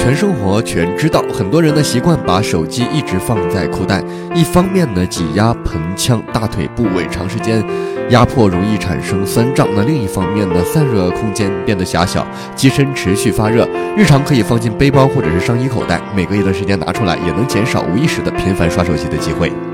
全生活全知道，很多人的习惯把手机一直放在裤袋，一方面呢挤压盆腔、大腿部位，长时间压迫容易产生酸胀；那另一方面呢，散热空间变得狭小，机身持续发热。日常可以放进背包或者是上衣口袋，每隔一段时间拿出来，也能减少无意识的频繁刷手机的机会。